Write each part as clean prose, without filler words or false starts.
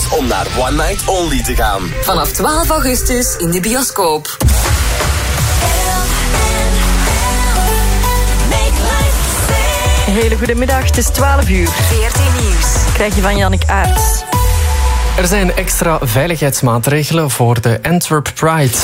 om naar One Night Only te gaan. Vanaf 12 augustus in de bioscoop. Een hele goede middag, het is 12 uur. VRT Nieuws. Krijg je van Jannik Aerts. Er zijn extra veiligheidsmaatregelen voor de Antwerp Pride.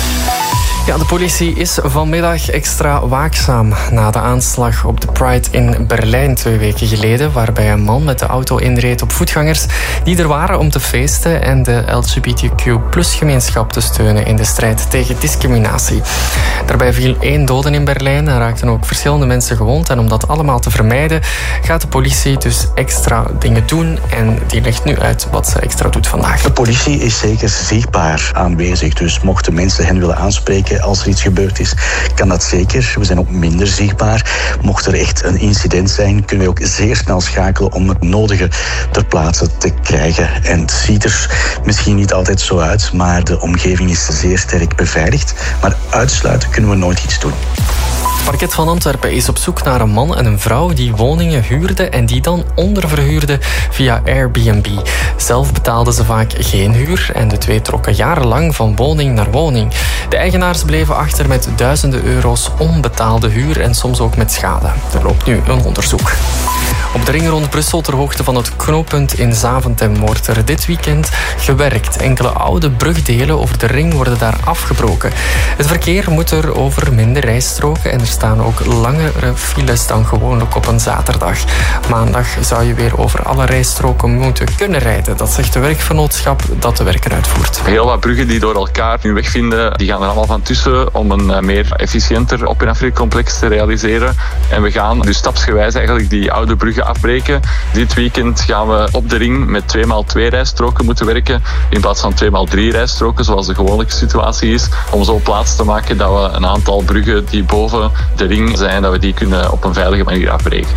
Ja, de politie is vanmiddag extra waakzaam na de aanslag op de Pride in Berlijn 2 weken geleden, waarbij een man met de auto inreed op voetgangers die er waren om te feesten en de LGBTQ+-gemeenschap te steunen in de strijd tegen discriminatie. Daarbij viel 1 dode in Berlijn en raakten ook verschillende mensen gewond. En om dat allemaal te vermijden, gaat de politie dus extra dingen doen. En die legt nu uit wat ze extra doet vandaag. De politie is zeker zichtbaar aanwezig. Dus mochten mensen hen willen aanspreken als er iets gebeurd is, kan dat zeker. We zijn ook minder zichtbaar. Mocht er echt een incident zijn, kunnen we ook zeer snel schakelen om het nodige ter plaatse te krijgen. En het ziet er misschien niet altijd zo uit, maar de omgeving is zeer sterk beveiligd. Maar uitsluiten kunnen we nooit iets doen. Het parket van Antwerpen is op zoek naar een man en een vrouw die woningen huurden en die dan onderverhuurden via Airbnb. Zelf betaalden ze vaak geen huur en de twee trokken jarenlang van woning naar woning. De eigenaars bleven achter met duizenden euro's onbetaalde huur en soms ook met schade. Er loopt nu een onderzoek. Op de ring rond Brussel, ter hoogte van het knooppunt in Zaventem, wordt er dit weekend gewerkt. Enkele oude brugdelen over de ring worden daar afgebroken. Het verkeer moet er over minder rijstroken en er staan ook langere files dan gewoonlijk op een zaterdag. Maandag zou je weer over alle rijstroken moeten kunnen rijden. Dat zegt de werkvernootschap dat de werken uitvoert. Heel wat bruggen die door elkaar hun weg vinden, die gaan er allemaal van tussen om een meer efficiënter op- en afritcomplex te realiseren. En we gaan dus stapsgewijs eigenlijk die oude bruggen afbreken. Dit weekend gaan we op de ring met 2x2 rijstroken moeten werken in plaats van 2x3 rijstroken zoals de gewone situatie is. Om zo plaats te maken dat we een aantal bruggen die boven de ring zijn, dat we die kunnen op een veilige manier afbreken.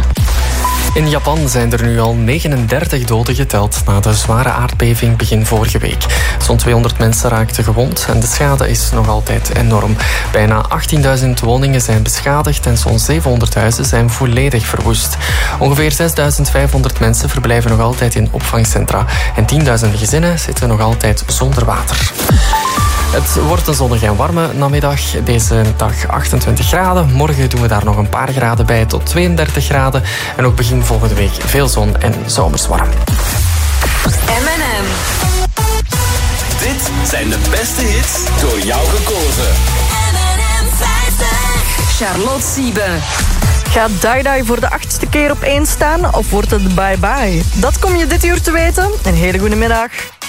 In Japan zijn er nu al 39 doden geteld na de zware aardbeving begin vorige week. Zo'n 200 mensen raakten gewond en de schade is nog altijd enorm. Bijna 18.000 woningen zijn beschadigd en zo'n 700 huizen zijn volledig verwoest. Ongeveer 6.500 mensen verblijven nog altijd in opvangcentra en tienduizenden gezinnen zitten nog altijd zonder water. Het wordt een zonnige en warme namiddag. Deze dag 28 graden. Morgen doen we daar nog een paar graden bij tot 32 graden. En ook begin volgende week veel zon en zomers warm. M&M. Dit zijn de beste hits door jou gekozen. M&M 50. Charlotte Sieben. Gaat Die Die voor de 8e keer op 1 staan of wordt het bye-bye? Dat kom je dit uur te weten. Een hele goede middag.